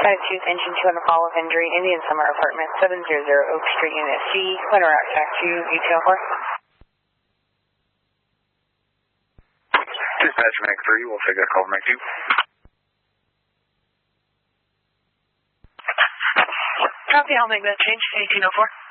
Choose engine 2 on the call of injury, Indian Summer Apartment, 700 Oak Street, Unit C, Winter Rock, Taxi 1804. Dispatch MAC 3, we'll take that call MAC 2. Copy, I'll make that change, 1804.